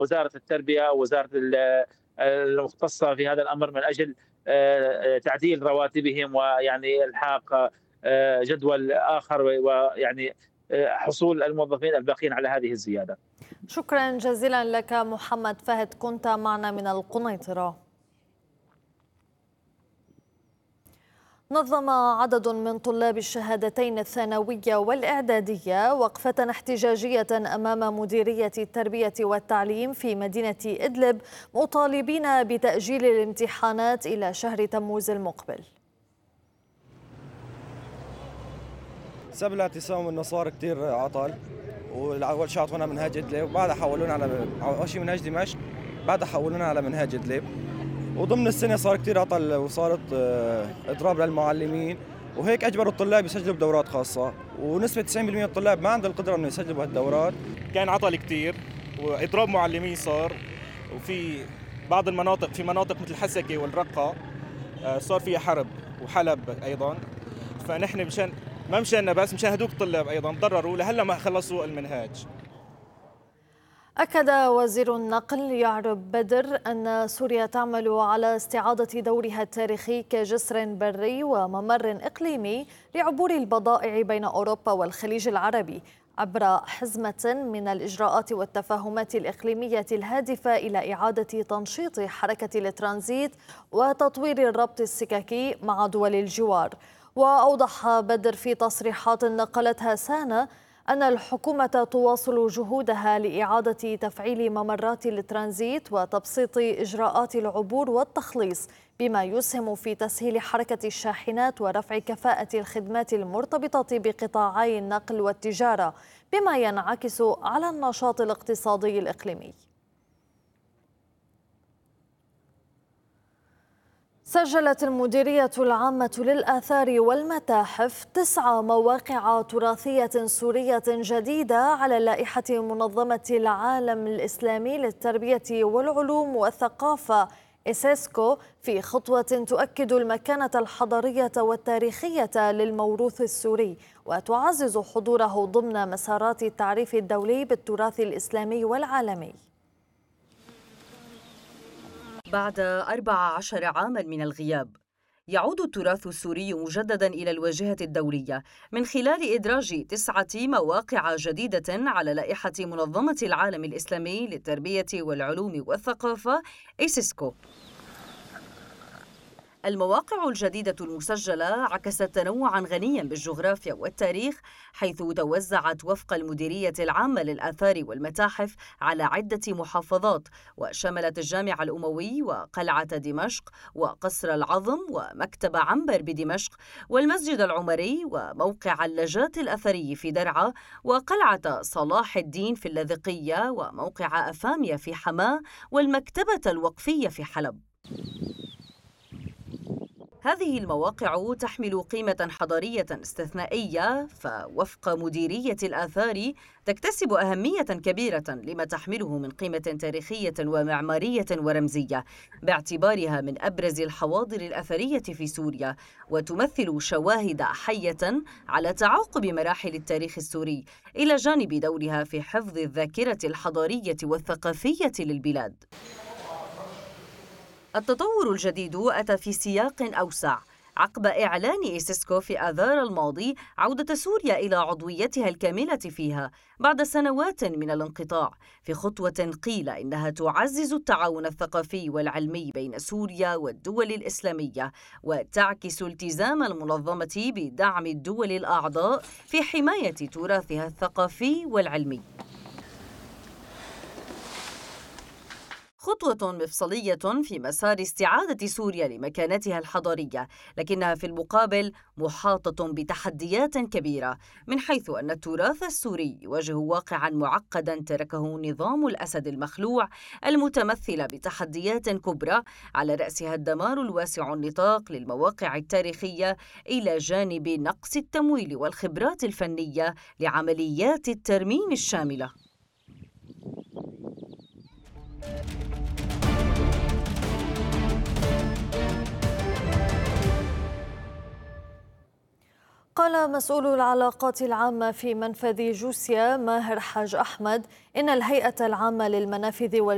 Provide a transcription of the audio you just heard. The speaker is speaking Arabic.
وزارة التربية ووزارة المختصة في هذا الأمر من أجل تعديل رواتبهم، ويعني إلحاق جدول آخر، ويعني حصول الموظفين الباقين على هذه الزيادة. شكرا جزيلا لك محمد فهد، كنت معنا من القنيطرة. نظم عدد من طلاب الشهادتين الثانوية والإعدادية وقفة احتجاجية أمام مديرية التربية والتعليم في مدينة إدلب، مطالبين بتأجيل الامتحانات إلى شهر تموز المقبل. سبب الاعتصام انه صار كثير عطل، واول شيء اعطونا منهاج ادلب وبعدها حولونا على اول شيء منهاج دمشق، بعدها حولونا على منهاج ادلب. وضمن السنه صار كثير عطل وصارت اضراب للمعلمين، وهيك اجبروا الطلاب يسجلوا بدورات خاصه، ونسبه 90% من الطلاب ما عندها القدره انه يسجلوا بهالدورات. كان عطل كثير واضراب معلمين صار، وفي بعض المناطق في مناطق مثل حسكه والرقه صار فيها حرب، وحلب ايضا. فنحن ما مشاننا بس مشان هدوك الطلاب ايضا تضرروا لهلا ما خلصوا المنهاج. أكد وزير النقل يعرب بدر أن سوريا تعمل على استعادة دورها التاريخي كجسر بري وممر إقليمي لعبور البضائع بين أوروبا والخليج العربي، عبر حزمة من الإجراءات والتفاهمات الإقليمية الهادفة إلى إعادة تنشيط حركة الترانزيت وتطوير الربط السككي مع دول الجوار. وأوضح بدر في تصريحات نقلتها سانا أن الحكومة تواصل جهودها لإعادة تفعيل ممرات الترانزيت وتبسيط إجراءات العبور والتخليص، بما يسهم في تسهيل حركة الشاحنات ورفع كفاءة الخدمات المرتبطة بقطاعي النقل والتجارة، بما ينعكس على النشاط الاقتصادي الإقليمي. سجلت المديرية العامة للآثار والمتاحف 9 مواقع تراثية سورية جديدة على لائحة منظمة العالم الإسلامي للتربية والعلوم والثقافة إسيسكو، في خطوة تؤكد المكانة الحضارية والتاريخية للموروث السوري وتعزز حضوره ضمن مسارات التعريف الدولي بالتراث الإسلامي والعالمي. بعد 14 عاماً من الغياب، يعود التراث السوري مجدداً إلى الواجهة الدولية من خلال إدراج 9 مواقع جديدة على لائحة منظمة العالم الإسلامي للتربية والعلوم والثقافة إيسيسكو. المواقع الجديدة المسجلة عكست تنوعاً غنياً بالجغرافيا والتاريخ، حيث توزعت وفق المديرية العامة للآثار والمتاحف على عدة محافظات، وشملت الجامع الأموي وقلعة دمشق وقصر العظم ومكتب عنبر بدمشق والمسجد العمري وموقع اللجات الأثري في درعا وقلعة صلاح الدين في اللاذقية وموقع أفاميا في حماة والمكتبة الوقفية في حلب. هذه المواقع تحمل قيمة حضارية استثنائية، فوفق مديرية الآثار تكتسب أهمية كبيرة لما تحمله من قيمة تاريخية ومعمارية ورمزية، باعتبارها من أبرز الحواضر الأثرية في سوريا، وتمثل شواهد حية على تعاقب مراحل التاريخ السوري، إلى جانب دورها في حفظ الذاكرة الحضارية والثقافية للبلاد. التطور الجديد أتى في سياق أوسع عقب إعلان إيسيسكو في آذار الماضي عودة سوريا إلى عضويتها الكاملة فيها بعد سنوات من الانقطاع، في خطوة قيل إنها تعزز التعاون الثقافي والعلمي بين سوريا والدول الإسلامية، وتعكس التزام المنظمة بدعم الدول الأعضاء في حماية تراثها الثقافي والعلمي. خطوة مفصلية في مسار استعادة سوريا لمكانتها الحضارية، لكنها في المقابل محاطة بتحديات كبيرة، من حيث أن التراث السوري يواجه واقعا معقدا تركه نظام الأسد المخلوع، المتمثل بتحديات كبرى على رأسها الدمار الواسع النطاق للمواقع التاريخية، إلى جانب نقص التمويل والخبرات الفنية لعمليات الترميم الشاملة. قال مسؤول العلاقات العامة في منفذ جوسيا ماهر حاج أحمد إن الهيئة العامة للمنافذ